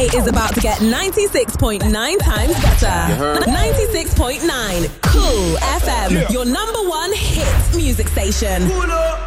day is about to get 96.9 times better. 96.9 Cool FM, your number one hit music station.